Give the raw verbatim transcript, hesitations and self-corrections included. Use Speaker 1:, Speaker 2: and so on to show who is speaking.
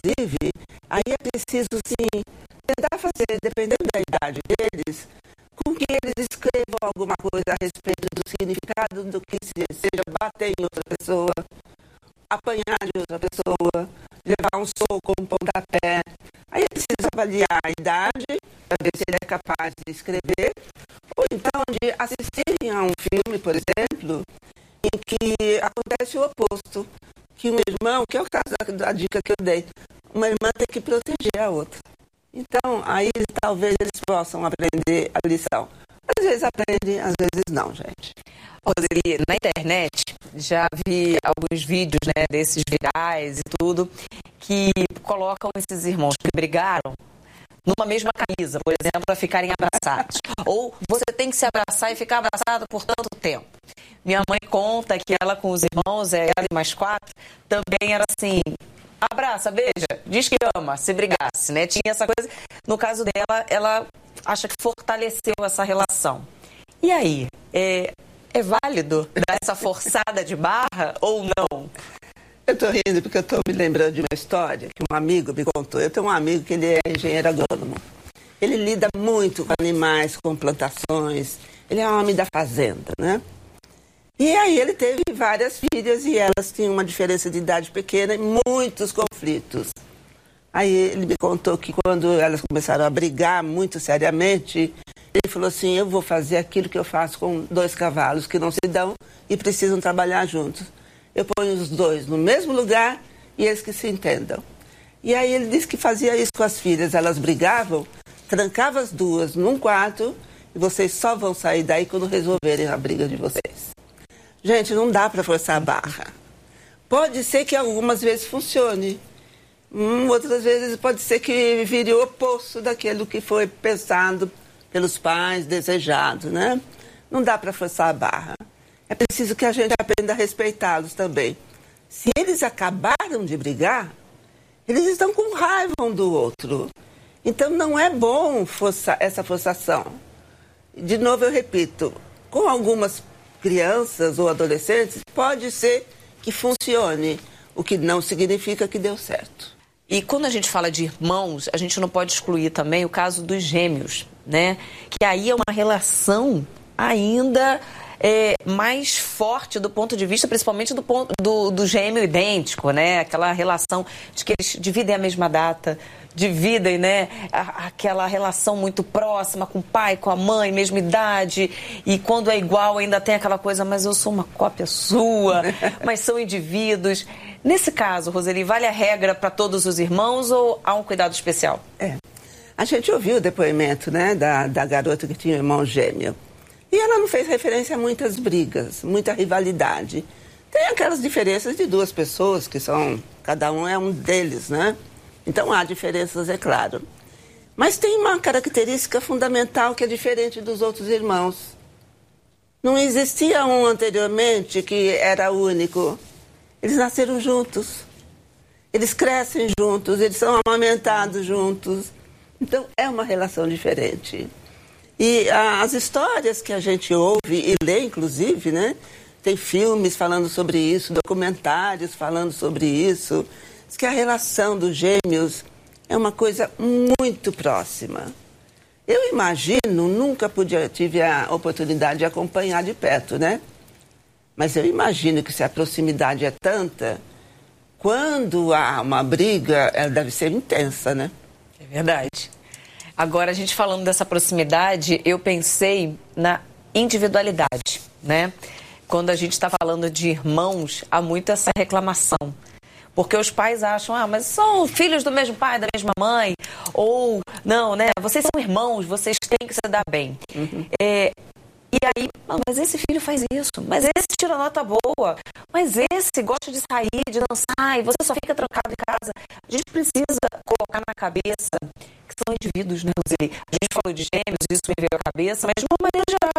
Speaker 1: inclusive, aí é preciso, sim, tentar fazer, dependendo da idade deles, com que eles escrevam alguma coisa a respeito do significado do que seja bater em outra pessoa, apanhar de outra pessoa, levar um soco, um pontapé. Aí é preciso avaliar a idade, para ver se ele é capaz de escrever, ou então de assistirem a um filme, por exemplo, em que acontece o oposto, que um irmão, que é o caso da, da dica que eu dei, uma irmã tem que proteger a outra. Então, aí talvez eles possam aprender a lição. Às vezes aprendem, às vezes não, gente.
Speaker 2: Roseli, na internet já vi alguns vídeos, né, desses virais e tudo, que colocam esses irmãos que brigaram numa mesma camisa, por exemplo, para ficarem abraçados. Ou você tem que se abraçar e ficar abraçado por tanto tempo. Minha mãe conta que ela com os irmãos, ela e mais quatro, também era assim, abraça, beija, diz que ama, se brigasse, né? Tinha essa coisa. No caso dela, ela acha que fortaleceu essa relação. E aí, é, é válido dar essa forçada de barra ou não?
Speaker 1: Eu estou rindo porque eu estou me lembrando de uma história que um amigo me contou. Eu tenho um amigo que ele é engenheiro agrônomo. Ele lida muito com animais, com plantações. Ele é um homem da fazenda, né? E aí ele teve várias filhas e elas tinham uma diferença de idade pequena e muitos conflitos. Aí ele me contou que quando elas começaram a brigar muito seriamente, ele falou assim, eu vou fazer aquilo que eu faço com dois cavalos que não se dão e precisam trabalhar juntos. Eu ponho os dois no mesmo lugar e eles que se entendam. E aí ele disse que fazia isso com as filhas. Elas brigavam, trancava as duas num quarto e vocês só vão sair daí quando resolverem a briga de vocês. Gente, não dá para forçar a barra. Pode ser que algumas vezes funcione. Hum, outras vezes pode ser que vire o oposto daquilo que foi pensado pelos pais, desejado, né? Não dá para forçar a barra. É preciso que a gente aprenda a respeitá-los também. Se eles acabaram de brigar, eles estão com raiva um do outro. Então não é bom forçar essa forçação. De novo eu repito, com algumas crianças ou adolescentes, pode ser que funcione, o que não significa que deu certo.
Speaker 2: E quando a gente fala de irmãos, a gente não pode excluir também o caso dos gêmeos, né? Que aí é uma relação ainda é, mais forte do ponto de vista, principalmente do, ponto, do, do gêmeo idêntico, né? Aquela relação de que eles dividem a mesma data, dividem, né, aquela relação muito próxima com o pai, com a mãe, mesma idade, e quando é igual ainda tem aquela coisa, mas eu sou uma cópia sua, mas são indivíduos. Nesse caso, Roseli, vale a regra para todos os irmãos ou há um cuidado especial?
Speaker 1: É. A gente ouviu o depoimento, né, da, da garota que tinha um irmão gêmeo. E ela não fez referência a muitas brigas, muita rivalidade. Tem aquelas diferenças de duas pessoas que são, cada um é um deles, né? Então há diferenças, é claro. Mas tem uma característica fundamental que é diferente dos outros irmãos. Não existia um anteriormente que era único. Eles nasceram juntos. Eles crescem juntos, eles são amamentados juntos. Então é uma relação diferente. E ah, as histórias que a gente ouve e lê, inclusive, né? Tem filmes falando sobre isso, documentários falando sobre isso. Diz que a relação dos gêmeos é uma coisa muito próxima. Eu imagino, nunca pude, tive a oportunidade de acompanhar de perto, né? Mas eu imagino que se a proximidade é tanta, quando há uma briga, ela deve ser intensa, né?
Speaker 2: É verdade. Agora, a gente falando dessa proximidade, eu pensei na individualidade, né? Quando a gente está falando de irmãos, há muito essa reclamação. Porque os pais acham, ah, mas são filhos do mesmo pai, da mesma mãe. Ou, não, né, vocês são irmãos, vocês têm que se dar bem. Uhum. É, e aí, ah, mas esse filho faz isso, mas esse tira nota boa, mas esse gosta de sair, de dançar, e você só fica trancado em casa. A gente precisa colocar na cabeça que são indivíduos, né, Roseli? A gente falou de gêmeos, isso me veio à cabeça, mas de uma maneira geral,